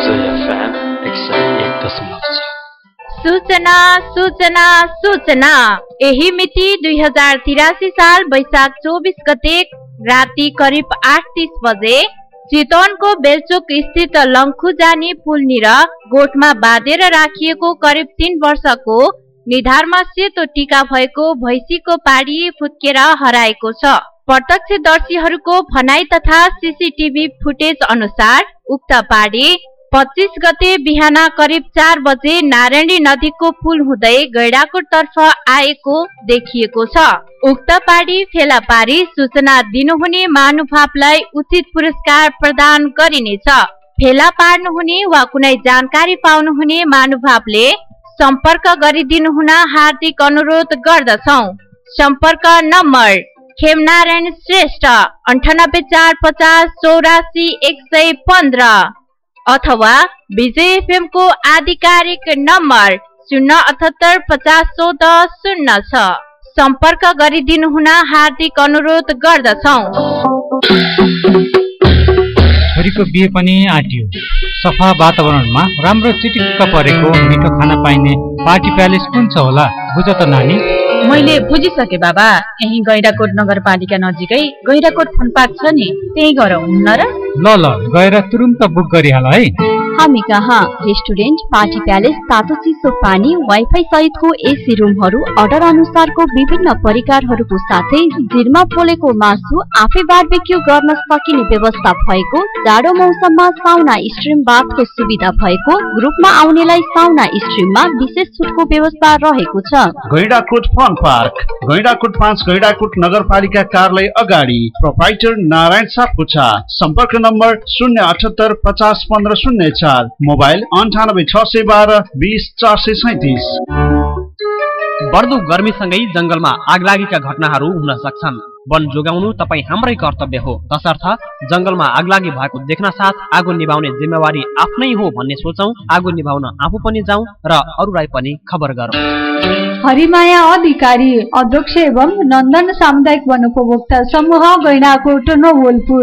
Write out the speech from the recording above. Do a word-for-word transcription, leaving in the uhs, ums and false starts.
सूचना सूचना सूचना यही मिति दुई हजार तिरासी साल वैशाख चौबीस गते राति करिब आठ तीस बजे चितवनको बेलचोक स्थित लङ्खुजानी पुलनिर गोठमा बाँधेर राखिएको करिब तीन वर्षको निधारमा सेतो टीका भएको भैँसीको पाडी फुत्केर हराएको छ। प्रत्यक्षदर्शीहरूको भनाई तथा सीसीटीभी फुटेज अनुसार उक्त पाडी पच्चीस गते बिहान करिब चार बजे नारायणी नदीको पुल हुँदै गैडाकोट तर्फ आएको देखिएको छ। उक्त पाडी फेला पारी सूचना दिनुहुने महानुभावलाई उचित पुरस्कार प्रदान गरिनेछ। फेला पार्नुहुने वा कुनै जानकारी पाउनुहुने महानुभावले सम्पर्क गरिदिनु हुन हार्दिक अनुरोध गर्दछौ। सम्पर्क नम्बर खेमनारायण श्रेष्ठ अन्ठानब्बे चार पचास चौरासी एक सय पन्ध्र अथवा विजय एफएम को आधिकारिक नम्बर शून्य अठहत्तर पचास चौध शून्य छ। सम्पर्क गरिदिनु हुन हार्दिक अनुरोध गर्दछौ। छोरीको बिहे पनि आट्यो। सफा वातावरणमा राम्रो चिटिक्क परेको मिठो खाना पाइने पार्टी प्यालेस कुन छ होला बुझ त नानी। मैले बुझिसके बाबा, यही गैडाकोट नगरपालिका नजिकै गैडाकोट फन पार्क छ नि, त्यही गरौँ न र। ल ल गएर तुरुन्त बुक गरिहाल है। हामी कहाँ रेस्टुरेन्ट, पार्टी प्यालेस, तातो चिसो पानी, वाइफाई सहितको एसी रुमहरू, अर्डर अनुसारको विभिन्न परिकारहरूको साथै जिरमा पोलेको मासु आफै बारबेक्यू गर्न सकिने व्यवस्था भएको, जाडो मौसममा साउना स्ट्रिम बाथको सुविधा भएको, ग्रुपमा आउनेलाई साउना स्ट्रिममा विशेष छुटको व्यवस्था रहेको छ। गैडाकोट फन पार्क, गैडाकोट पाँच, गैडाकोट नगरपालिका कार्यालय अगाडि, प्रोप्राइटर नारायण सापकोटा। सम्पर्क नम्बर शून्य अठहत्तर पचास पन्ध्र शून्य चार, मोबाइल अन्ठानब्बे छ सय बाह्र बिस चार सय सैतिस। बढ्दो गर्मीसँगै जंगलमा आगलागीका घटनाहरू हुन सक्छन्। वन जोगाउनु तपाईँ हाम्रै कर्तव्य हो, तसर्थ जंगलमा आगलागी भएको देख्न साथ आगो निभाउने जिम्मेवारी आफ्नै हो भन्ने सोचौं। आगो निभाउन आफू पनि जाउँ र अरूलाई पनि खबर गरौँ। हरिमाया अधिकारी, अध्यक्ष एवं नन्दन सामुदायिक वन उपभोक्ता समूह, गैडाकोट नवलपुर।